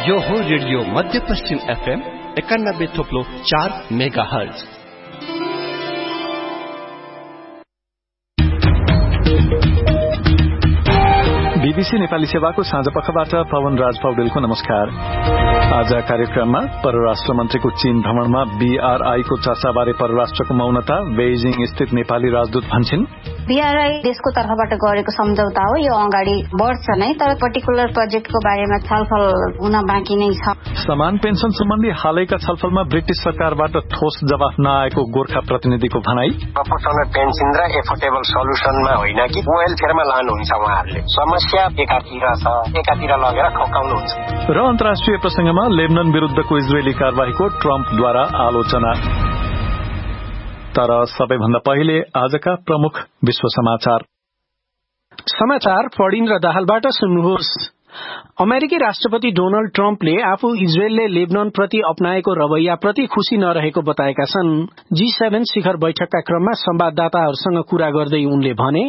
यो हो रेडियो मध्यपश्चिम FM 91.4 megahertz. BBC Nepali सेवाको साँझपखबाट पवन राज पौडेलको नमस्कार। आज कार्यक्रममा परराष्ट्र मन्त्रीको चीन भ्रमणमा BRI को चर्चाबारे परराष्ट्रको मौनता, बेइजिङ स्थित नेपाली राजदूत भन्छन्। BRI देशको तर्फबाट गरेको सम्झौता हो, यो अगाडि बढ्छ नै, तर पर्टिकुलर प्रोजेक्टको बारेमा छलफल हुन बाँकी नै छ। समान पेन्सन सम्बन्धी हालैका छलफलमा ब्रिटिश सरकारबाट ठोस जवाफ नआएको गोर्खा प्रतिनिधिको भनाई। प्रोपोर्सनल पेन्सन र एफोर्डेबल सल्युसनमा होइन कि वेलफेयरमा लानुहुन्छ उहाँहरूले। समस्या एकातिर छ, एकातिर लगेर ठोकाउनुहुन्छ। र अन्तर्राष्ट्रिय प्रसंगमा लेबनन विरुद्धको इजरायली कार्यवाहीको ट्रम्पद्वारा आलोचना। तर सबैभन्दा पहिले आजका प्रमुख विश्व समाचार फडिन्द्र दाहालबाट सुन्नुहोस्। अमेरिकी राष्ट्रपति डोनाल्ड ट्रम्पले आफू इजरायलले लेबनन प्रति अपनाएको रवैया प्रति खुशी नरहेको बताएका छन्। G7 शिखर बैठकका क्रममा संवाददाताहरूसँग कुरा गर्दै उनले भने,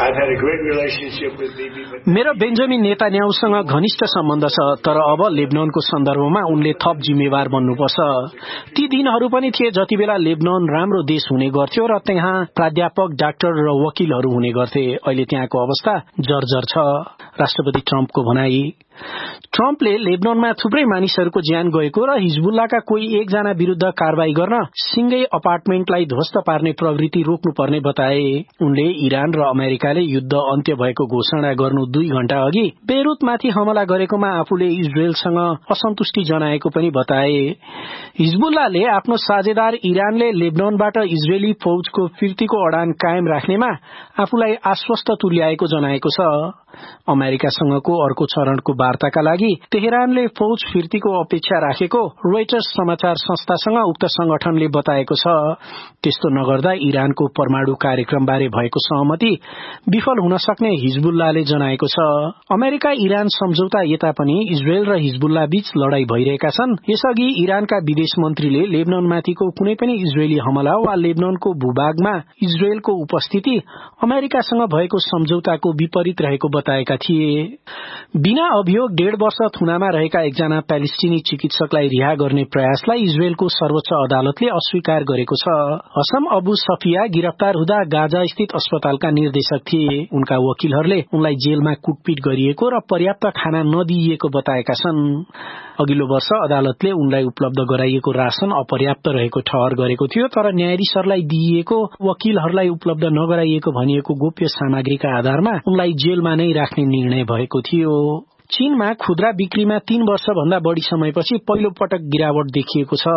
मेरो बेन्जामिन नेतान्याहुसँग घनिष्ठ सम्बन्ध छ, तर अब लेबननको सन्दर्भमा उनले थप जिम्मेवार बन्नुपर्छ। ती दिनहरू पनि थिए जति बेला लेबनन राम्रो देश हुने गर्थ्यो र त्यहाँ प्राध्यापक, डाक्टर र वकिलहरू हुने गर्थे। अहिले त्यहाँको अवस्था जर्जर छ, राष्ट्रपति ट्रम्पको भनाई। ट्रम्पले लेबननमा थुप्रै मानिसहरूको ज्यान गएको र हिजबुल्लाका कोही एकजना विरूद्ध कारवाही गर्न सिंगै अपार्टमेन्टलाई ध्वस्त पार्ने प्रवृत्ति रोक्नुपर्ने बताए। उनले इरान र अमेरिकाले युद्ध अन्त्य भएको घोषणा गर्नु 2 घण्टा अघि बेरुतमाथि हमला गरेकोमा आफूले इजरायलसँग असन्तुष्टि जनाएको पनि बताए। हिजबुल्लाले आफ्नो साझेदार इरानले लेबननबाट इजरायली फौजको फिर्तीको अडान कायम राख्नेमा आफूलाई आश्वस्त तुल्याएको जनाएको छ। अमेरिकासँगको अर्को चरणको वार्ताका लागि तेहरानले फौज फिर्तीको अपेक्षा राखेको रोइटर्स समाचार संस्थासँग उक्त संगठनले बताएको छ। त्यस्तो नगर्दा इरानको परमाणु कार्यक्रमबारे भएको सहमति विफल हुन सक्ने हिजबुल्लाले जनाएको छ। अमेरिका इरान सम्झौता यता पनि इजरायल र हिजबुल्ला बीच लडाई भइरहेका छन्। यसअघि इरानका विदेश मन्त्रीले लेबननमाथिको कुनै पनि इजरायली हमला वा लेबननको भूभागमा इजरायलको उपस्थिति अमेरिकासँग भएको सम्झौताको विपरीत रहेको बताएका थिए। बिना अभियोग 1.5 वर्ष थुनामा रहेका एकजना प्यालेस्टिनी चिकित्सकलाई रिहा गर्ने प्रयासलाई इजरायलको सर्वोच्च अदालतले अस्वीकार गरेको छ। हसम अबु सफिया गिरफ्तार हुँदा गाजा स्थित अस्पतालका निर्देशक थिए। उनका वकिलहरूले उनलाई जेलमा कुटपिट गरिएको र पर्याप्त खाना नदिइएको बताएका छन्। अघिल्लो वर्ष अदालतले उनलाई उपलब्ध गराइएको राशन अपर्याप्त रहेको ठहर गरेको थियो, तर न्यायाधीशहरूलाई दिइएको वकिलहरूलाई उपलब्ध नगराइएको भनिएको गोप्य सामग्रीका आधारमा उनलाई जेलमा नै राख्ने निर्णय भएको थियो। चीनमा खुद्रा बिक्रीमा 3 वर्षभन्दा बढ़ी समयपछि पहिलो पटक गिरावट देखिएको छ।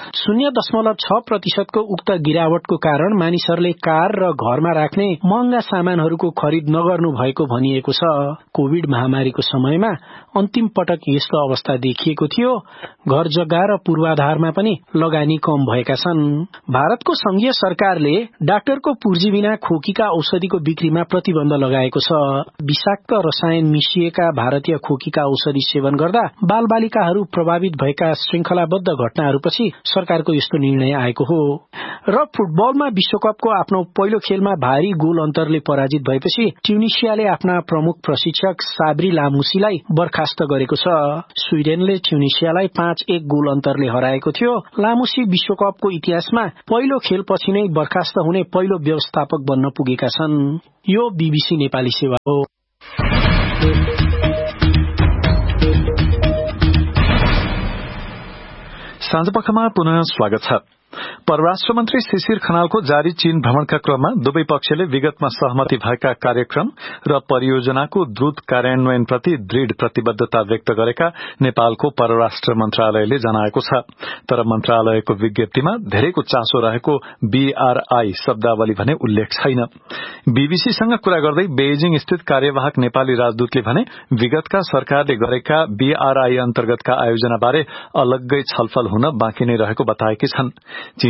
0.6% उक्त गिरावटको कारण मानिसहरूले कार र घरमा राख्ने महँगा सामानहरूको खरिद नगर्नु भएको भनिएको छ। कोविड महामारीको समयमा अन्तिम पटक यस्तो अवस्था देखिएको थियो। घर जग्गा र पूर्वाधारमा पनि लगानी कम भएका छन्। भारतको संघीय सरकारले डाक्टरको पुर्जी बिना खोकीका औषधिको बिक्रीमा प्रतिबन्ध लगाएको छ। विषाक्त रसायन मिसिएका भारतीय खोकीका औषधि सेवन गर्दा बालबालिकाहरू प्रभावित भएका श्रृंखलाबद्ध घटनाहरूपछि सरकारको यस्तो निर्णय आएको हो। र फुटबलमा विश्वकपको आफ्नो पहिलो खेलमा भारी गोल अन्तरले पराजित भएपछि ट्युनिसियाले आफ्ना प्रमुख प्रशिक्षक साब्री लामुसीलाई बर्खास्त गरेको छ। स्वीडेनले ट्युनिसियालाई 5-1 गोल अन्तरले हराएको थियो। लामुसी विश्वकपको इतिहासमा पहिलो खेलपछि नै बर्खास्त हुने पहिलो व्यवस्थापक बन्न पुगेका छन्। यो बीबीसी नेपाली सेवा हो। साँझपखमा पुनः स्वागत छ। परराष्ट्र मन्त्री शिशिर खनालको जारी चीन भ्रमणका क्रममा दुवै पक्षले विगतमा सहमति भएका कार्यक्रम र परियोजनाको द्रुत कार्यान्वयनप्रति दृढ़ प्रतिबद्धता व्यक्त गरेका नेपालको परराष्ट्र मन्त्रालयले जनाएको छ। तर मन्त्रालयको विज्ञप्तिमा धेरैको चासो रहेको BRI शब्दावली भने उल्लेख छैन। बीबीसीसँग कुरा गर्दै बेइजिङ स्थित कार्यवाहक नेपाली राजदूतले भने विगतका सरकारले गरेका BRI अन्तर्गतका आयोजनाबारे अलग्गै छलफल हुन बाँकी नै रहेको बताएकी छन्। चीन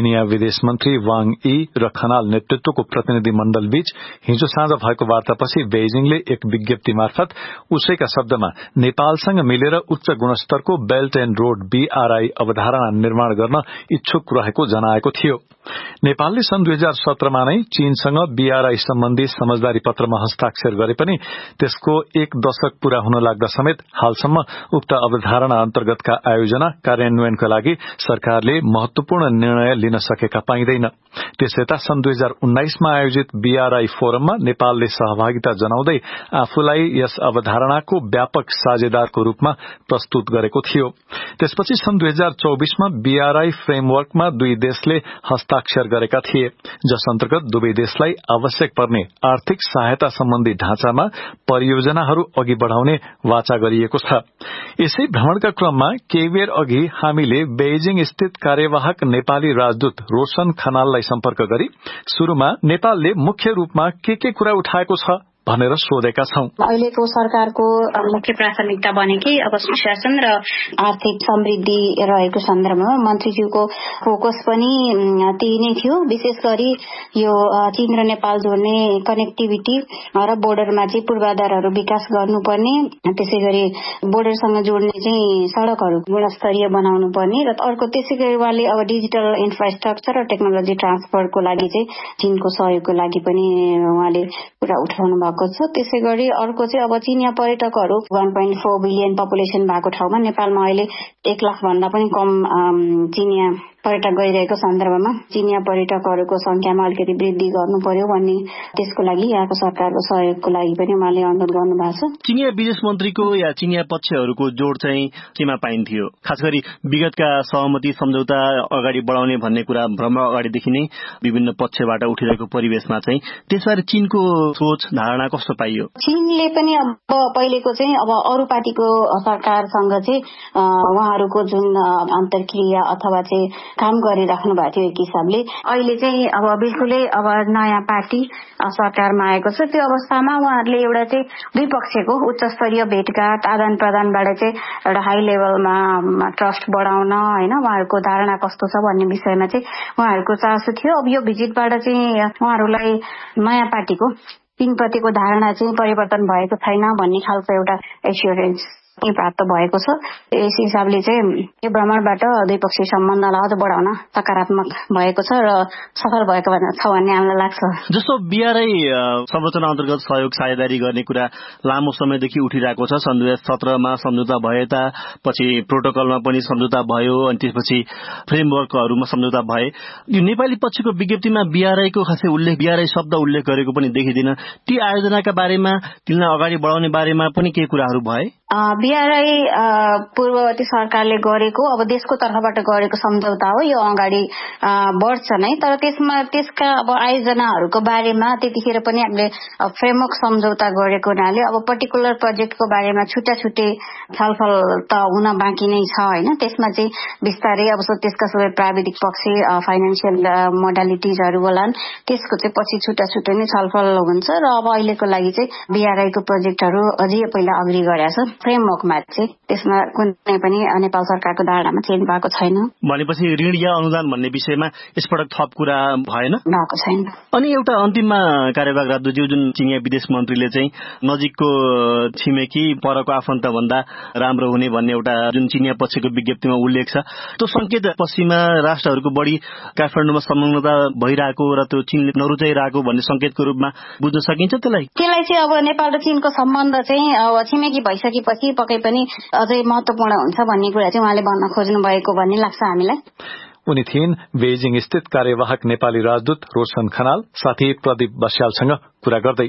चीनिया विदेश मन्त्री वाङ यी र खनाल नेतृत्वको प्रतिनिधि मण्डल बीच हिजो साँझ भएको वार्तापछि बेइजिङले एक विज्ञप्ति मार्फत उसैका शब्दमा नेपालसँग मिलेर उच्च गुणस्तरको बेल्ट एण्ड रोड BRI अवधारणा निर्माण गर्न इच्छुक रहेको जनाएको थियो। नेपालले सन् 2017मा नै चीनसँग BRI सम्बन्धी समझदारी पत्रमा हस्ताक्षर गरे पनि त्यसको एक दशक पूरा हुन लाग्दा समेत हालसम्म उक्त अवधारणा अन्तर्गतका आयोजना कार्यान्वयनका लागि सरकारले महत्वपूर्ण निर्णय लिन सकेका पाइँदैन। त्यसयता सन् 2019 मा आयोजित BRI फोरममा नेपालले सहभागिता जनाउँदै आफूलाई यस अवधारणाको व्यापक साझेदारको रूपमा प्रस्तुत गरेको थियो। त्यसपछि सन् 2024 मा BRI फ्रेमवर्कमा दुई देशले हस्ताक्षर गरेका थिए, जस अन्तर्गत दुवै देशलाई आवश्यक पर्ने आर्थिक सहायता सम्बन्धी ढाँचामा परियोजनाहरू अघि बढ़ाउने वाचा गरिएको छ। यसै भ्रमणका क्रममा केही बेर अघि हामीले बेइजिङ स्थित कार्यवाहक नेपाली राजदूत रोशन खनाललाई सम्पर्क गरी शुरूमा नेपालले मुख्य रूपमा के कुरा उठाएको छ भनेर सोधेका छौं। अहिलेको सरकारको मुख्य प्राथमिकता भनेकै अब सुशासन र आर्थिक समृद्धि रहेको सन्दर्भमा मन्त्रीज्यूको फोकस पनि त्यही नै थियो। विशेष गरी यो चीन र नेपाल जोड्ने कनेक्टिभिटी र बोर्डरमा चाहिँ पूर्वाधारहरू विकास गर्नुपर्ने, त्यसैगरी बोर्डरसँग जोड्ने चाहिँ सड़कहरू गुणस्तरीय बनाउनु पर्ने र अर्को त्यसैगरी उहाँले अब डिजिटल इन्फ्रास्ट्रक्चर र टेक्नोलोजी ट्रान्सफरको लागि चाहिँ चीनको सहयोगको लागि पनि उहाँले कुरा उठाउनु भएको छ। त्यसैगरी अर्को चाहिँ अब चीनिया पर्यटकहरू 1.4 बिलियन पपुलेसन भएको ठाउँमा नेपालमा अहिले 1 लाख भन्दा पनि कम चीनिया पर्यटक गइरहेको सन्दर्भमा चीनिया पर्यटकहरूको संख्यामा अलिकति वृद्धि गर्नु पर्यो भन्ने, त्यसको लागि यहाँको सरकारको सहयोगको लागि पनि उहाँले अनुरोध गर्नु भएको छ। चीनिया विदेश मन्त्रीको या चीनिया पक्षहरूको जोड चाहिँ केमा पाइन्थ्यो? खास गरी विगतका सहमति सम्झौता अगाडि बढाउने भन्ने कुरा भ्रमण अगाडिदेखि नै विभिन्न पक्षबाट उठिरहेको परिवेशमा चाहिँ त्यसबारे चीनको सोच धारणा कस्तो पाइयो? चीनले पनि अब पहिलेको चाहिँ अब अरू पार्टीको सरकारसँग चाहिँ उहाँहरूको जुन अन्तर्क्रिया अथवा चाहिँ काम गरिराख्नु भएको थियो एक हिसाबले, अहिले चाहिँ अब बिल्कुलै अब नयाँ पार्टी सरकारमा आएको छ। त्यो अवस्थामा उहाँहरूले एउटा चाहिँ दुई पक्षको उच्च स्तरीय भेटघाट आदान प्रदानबाट चाहिँ एउटा हाई लेभलमा ट्रस्ट बढाउन हैन उहाँहरूको धारणा कस्तो छ भन्ने विषयमा चाहिँ उहाँहरूको चासो थियो। अब यो भिजिटबाट चाहिँ उहाँहरूलाई नयाँ पार्टीको चीनप्रतिको धारणा चाहिँ परिवर्तन भएको छैन भन्ने खालको एउटा एस्योरेन्स प्राप्त भएको छ। यस हिसाबले चाहिँ यो भ्रमणबाट द्विपक्षीय सम्बन्धलाई अझ बढाउन सकारात्मक भएको छ र सफल भएको छ भन्ने हामीलाई लाग्छ। जस्तो BRI संरचना अन्तर्गत सहयोग साझेदारी गर्ने कुरा लामो समयदेखि उठिरहेको छ। सन् 2017 मा सम्झौता भए पछि प्रोटोकलमा पनि सम्झौता भयो, अनि त्यसपछि फ्रेमवर्कहरूमा सम्झौता भए। यो नेपाली पक्षको विज्ञप्तिमा BRI को खासै उल्लेख, BRI शब्द उल्लेख गरेको पनि देखिदिन। ती आयोजनाका बारेमा, तिनलाई अगाडि बढाउने बारेमा पनि केही कुराहरू भए? BRI पूर्ववर्ती सरकारले गरेको अब देशको तर्फबाट गरेको सम्झौता हो, यो अगाडि बढ्छ नै। तर त्यसका अब आयोजनाहरूको बारेमा त्यतिखेर पनि हामीले फ्रेमवर्क सम्झौता गरेको हुनाले अब पर्टिकुलर प्रोजेक्टको बारेमा छुट्टा छुट्टै छलफल त हुन बाँकी नै छ हैन। त्यसमा चाहिँ विस्तारै अब त्यसका सबै प्राविधिक पक्ष, फाइनान्शियल मोडालिटिजहरू होलान्, त्यसको चाहिँ पछि छुट्टा छुट्टै नै छलफल हुन्छ। र अब अहिलेको लागि चाहिँ BRI को प्रोजेक्टहरू अझै पहिला अग्री गरेको छ। फ्रेमवर्कमा चाहिँ त्यसमा कुनै पनि नेपाल सरकारको धारणामा चेन्ज भएको छैन। भनेपछि ऋण या अनुदान भन्ने विषयमा यसपटक थप कुरा भएन? भएको छैन। अनि एउटा अन्तिममा कार्यवाहक राजदूतज्यू जुन चीनिया विदेश मन्त्रीले चाहिँ नजिकको छिमेकी परको आफन्त भन्दा राम्रो हुने भन्ने एउटा जुन चीनिया पक्षको विज्ञप्तिमा उल्लेख छ, त्यो संकेत पश्चिमा राष्ट्रहरूको बढी काठमाडौँमा संलग्नता भइरहेको र त्यो चीनले नरुचाइरहेको भन्ने संकेतको रूपमा बुझ्न सकिन्छ त्यसलाई चाहिँ अब नेपाल र चीनको सम्बन्ध चाहिँ अब छिमेकी भइसकेपछि पक्कै पनि अझै महत्वपूर्ण हुन्छ भन्ने कुरा चाहिँ उहाँले भन्न खोज्नु भएको भन्ने लाग्छ हामीलाई। उनी थिइन् बेइजिङ स्थित कार्यवाहक नेपाली राजदूत रोशन खनाल साथी प्रदीप बस्यालसँग कुरा गर्दै।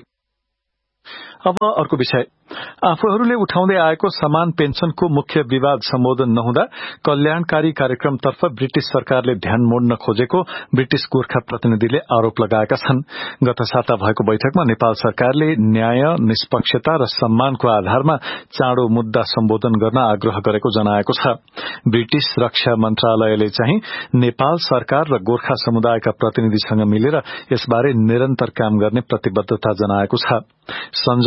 अब अर्को विषय, आफूहरूले उठाउँदै आएको समान पेन्सनको मुख्य विवाद सम्बोधन नहुँदा कल्याणकारी कार्यक्रमतर्फ ब्रिटिश सरकारले ध्यान मोड्न खोजेको ब्रिटिश गोर्खा प्रतिनिधिले आरोप लगाएका छन्। गत साता भएको बैठकमा नेपाल सरकारले न्याय, निष्पक्षता र सम्मानको आधारमा चाँडो मुद्दा सम्बोधन गर्न आग्रह गरेको जनाएको छ। ब्रिटिश रक्षा मन्त्रालयले चाहिँ नेपाल सरकार र गोर्खा समुदायका प्रतिनिधिसँग मिलेर यसबारे निरन्तर काम गर्ने प्रतिबद्धता जनाएको छ। संजय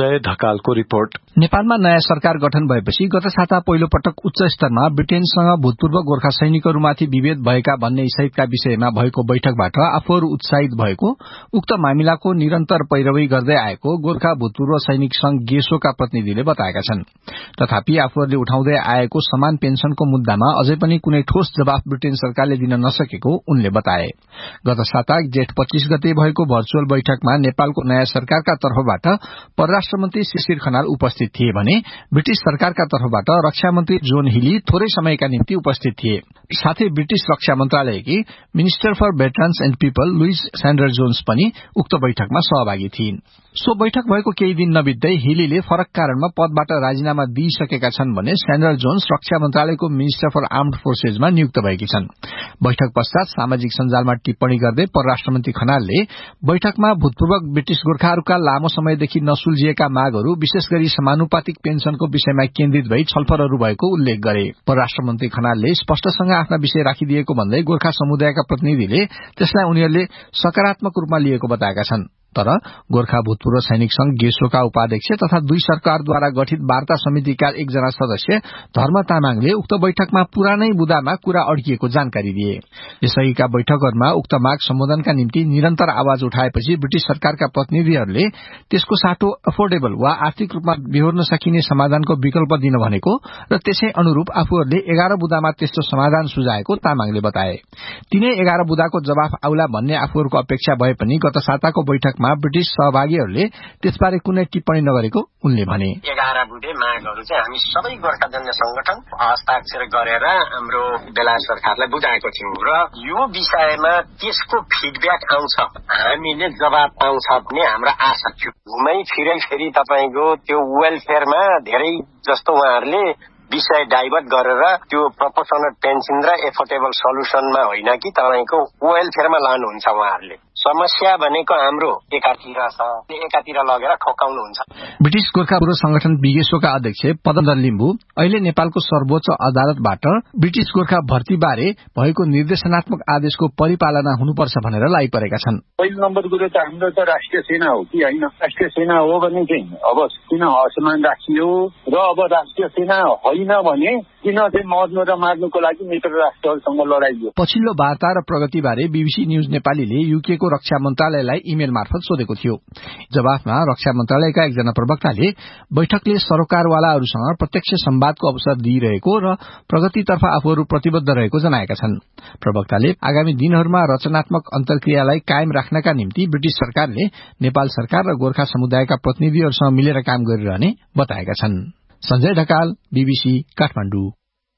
संजय ढकालको रिपोर्ट। नेपालमा नयाँ सरकार गठन भएपछि गत साता पहिलो पटक उच्च स्तरमा ब्रिटेनसँग भूतपूर्व गोर्खा सैनिकहरूमाथि विभेद भएका भन्ने सहितका विषयमा भएको बैठकबाट आफूहरू उत्साहित भएको उक्त मामिलाको निरन्तर पैरवी गर्दै आएको गोर्खा भूतपूर्व सैनिक संघ गेसोका प्रतिनिधिले बताएका छन्। तथापि आफूहरूले उठाउँदै आएको समान पेन्सनको मुद्दामा अझै पनि कुनै ठोस जवाफ ब्रिटेन सरकारले दिन नसकेको उनले बताए। गत साता जेठ 25 गते भएको भर्चुअल बैठकमा नेपालको नयाँ सरकारका तर्फबाट परराष्ट्र मन्त्री शिशिर खनाल उपस्थित थिए भने ब्रिटिश सरकारका तर्फबाट रक्षा मन्त्री जोन हिली थोरै समयका निम्ति उपस्थित थिए। साथै British Raksha मन्त्रालयकी minister for veterans and people Louis सैन्डर Johns पनि उक्त बैठकमा सहभागी थिइन्। सो बैठक भएको केही दिन नबित्दै हिलीले फरक कारणमा पदबाट राजीनामा दिइसकेका छन् भने सैन्डर जोन्स रक्षा मन्त्रालयको मिनिस्टर फर आर्म्ड फोर्सेजमा नियुक्त भएकी छन्। बैठक पश्चात सामाजिक सञ्जालमा टिप्पणी गर्दै परराष्ट्र मन्त्री खनालले बैठकमा भूतपूर्व ब्रिटिश गोर्खाहरूका लामो समयदेखि नसुल्झिएका मागहरू विशेष गरी समानुपातिक पेन्सनको विषयमा केन्द्रित भई छलफलहरू भएको उल्लेख गरे। परराष्ट्र मन्त्री खनालले स्पष्टसँग आफ्ना विषय राखिदिएको भन्दै गोर्खा समुदायका प्रतिनिधिले त्यसलाई उनीहरूले सकारात्मक रूपमा लिएको बताएका छन्। तर गोर्खा भूतपूर्व सैनिक संघ गेसोका उपाध्यक्ष तथा दुई सरकारद्वारा गठित वार्ता समितिका एकजना सदस्य धर्म तामाङले उक्त बैठकमा पुरानै बुदामा कुरा अड्किएको जानकारी दिए। यसअघिका बैठकहरूमा उक्त माग सम्बोधनका निम्ति निरन्तर आवाज उठाएपछि ब्रिटिश सरकारका प्रतिनिधिहरूले त्यसको साटो अफोर्डेबल वा आर्थिक रूपमा बिहोर्न सकिने समाधानको विकल्प दिन भनेको र त्यसै अनुरूप आफूहरूले 11 बुदामा त्यस्तो समाधान सुझाएको तामाङले बताए। तिनै 11 बुदाको जवाफ आउला भन्ने आफूहरूको अपेक्षा भए पनि गत साताको बैठकमा ब्रिटिश सहभागीहरूले त्यसबारे कुनै टिप्पणी नगरेको उनले भने। 11 बुँदे मागहरू चाहिँ हामी सबै गोर्खा जन्य संगठन हस्ताक्षर गरेर हाम्रो बेलायत सरकारलाई बुझाएको थियौं र यो विषयमा त्यसको फिडब्याक आउँछ, हामीले जवाब पाउँछ भन्ने हाम्रो आशा थियो। घुमै फिरै फेरि तपाईको त्यो वेलफेयरमा धेरै जस्तो उहाँहरूले विषय डाइभर्ट गरेर त्यो प्रोपोर्सनल पेन्सन र एफोर्डेबल सल्युसनमा होइन कि तपाईको वेलफेयरमा लानुहुन्छ। उहाँहरूले समस्या भनेको हाम्रो एकातिर छ, एकातिर लगेर ठोकाउनुहुन्छ। ब्रिटिश गोर्खा पूर्व संगठन बिगेसोका अध्यक्ष पदमदर लिम्बू अहिले नेपालको सर्वोच्च अदालतबाट ब्रिटिश गोर्खा भर्ती बारे भएको निर्देशनात्मक आदेशको परिपालना हुनुपर्छ भनेर लागिपरेका छन्। पहिलो नम्बर कुरो त हाम्रो त राष्ट्रिय सेना हो कि होइन? राष्ट्रिय सेना हो भने चाहिँ अब किन असमान राखियो र अब राष्ट्रिय सेना होइन भने किन चाहिँ मर्नु र मार्नुको लागि मित्र राष्ट्रहरूसँग लडाइयो? पछिल्लो वार्ता र प्रगति बारे बीबीसी न्यूज नेपालीले यूकेको रक्षा मन्त्रालयलाई इमेल मार्फत सोधेको थियो। जवाफमा रक्षा मन्त्रालयका एकजना प्रवक्ताले बैठकले सरोकारवालाहरूसँग प्रत्यक्ष संवादको अवसर दिइरहेको र प्रगतितर्फ आफूहरू प्रतिबद्ध रहेको जनाएका छन्। प्रवक्ताले आगामी दिनहरूमा रचनात्मक अन्तर्क्रियालाई कायम राख्नका निम्ति ब्रिटिश सरकारले नेपाल सरकार र गोर्खा समुदायका प्रतिनिधिहरूसँग मिलेर काम गरिरहने बताएका छन्। संजय ढकाल, बीबीसी, काठमाडौँ।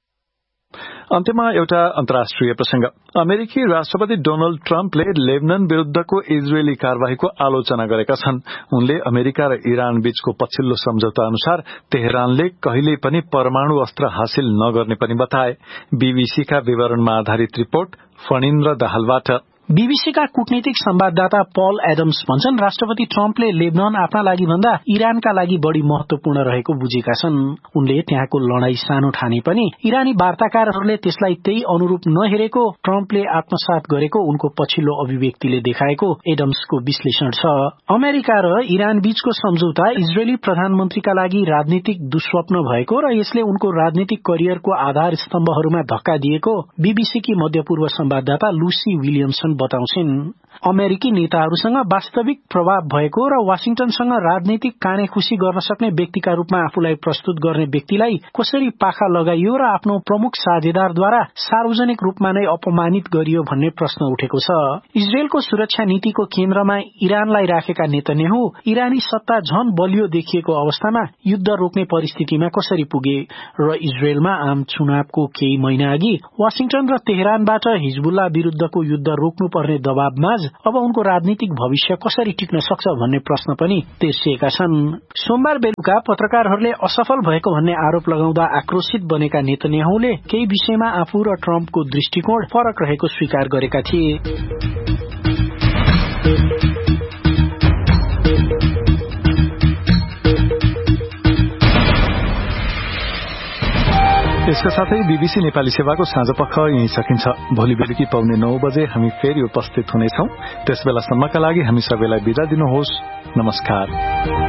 अन्त्यमा एउटा अन्तर्राष्ट्रिय प्रसंग। अमेरिकी राष्ट्रपति डोनाल्ड ट्रम्पले लेबनान विरूद्धको इजरायली कार्यवाहीको आलोचना गरेका छन्। उनले अमेरिका र इरान बीचको पछिल्लो सम्झौता अनुसार तेहरानले कहिल्यै पनि परमाणु अस्त्र हासिल नगर्ने पनि बताए। बीबीसीका विवरणमा आधारित रिपोर्ट फणिन्द्र दाहालबाट। बीबीसीका कूटनीतिक संवाददाता पल एडम्स भन्छन् राष्ट्रपति ट्रम्पले लेबनान आफ्ना लागि भन्दा इरानका लागि बढ़ी महत्वपूर्ण रहेको बुझेका छन्। उनले त्यहाँको लड़ाई सानो ठाने पनि इरानी वार्ताकारहरूले त्यसलाई त्यही अनुरूप नहेरेको ट्रम्पले आत्मसात गरेको उनको पछिल्लो अभिव्यक्तिले देखाएको एडम्सको विश्लेषण छ। अमेरिका र इरान बीचको सम्झौता इजरायली प्रधानमन्त्रीका लागि राजनीतिक दुस्वप्न भएको र यसले उनको राजनीतिक करियरको आधार स्तम्भहरूमा धक्का दिएको बीबीसीकी मध्यपूर्व संवाददाता लुसी विलियमसन बताउँछिन्। अमेरिकी नेताहरूसँग वास्तविक प्रभाव भएको र वाशिंटनसँग राजनीतिक कानेखुसी गर्न सक्ने व्यक्तिका रूपमा आफूलाई प्रस्तुत गर्ने व्यक्तिलाई कसरी पाखा लगाइयो र आफ्नो प्रमुख साझेदारद्वारा सार्वजनिक रूपमा नै अपमानित गरियो भन्ने प्रश्न उठेको छ। इजरायलको सुरक्षा नीतिको केन्द्रमा इरानलाई राखेका नेतन्याहु इरानी सत्ता झन बलियो देखिएको अवस्थामा युद्ध रोक्ने परिस्थितिमा कसरी पुगे र इजरायलमा आम चुनावको केही महिना अघि वाशिंटन र तेहरानबाट हिजबुल्ला विरूद्धको युद्ध रोक्नुपर्ने दबावमा अब उनको राजनीतिक भविष्य कसरी टिक्न सक्छ भन्ने प्रश्न पनि तेर्सिएका छन्। सोमबार बेलुका पत्रकारहरूले असफल भएको भन्ने आरोप लगाउँदा आक्रोशित बनेका नेतन्याहुले केही विषयमा आफू र ट्रम्पको दृष्टिकोण फरक रहेको स्वीकार गरेका थिए। यसका साथै बीबीसी नेपाली सेवाको साँझपख यही सकिन्छ। भोलि बेलुकी पाउने 9 बजे हामी फेरि उपस्थित हुनेछौं। त्यसबेलासम्मका लागि हामी सबैलाई बिदा दिनुहोस्। नमस्कार।